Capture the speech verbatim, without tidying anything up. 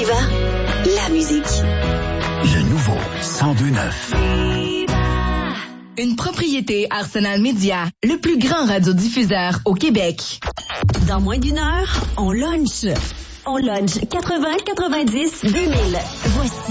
Viva, la musique. Le nouveau cent deux neuf. Une propriété Arsenal Média, le plus grand radiodiffuseur au Québec. Dans moins d'une heure, on lunch. On lunch quatre-vingts, quatre-vingt-dix, deux mille. Voici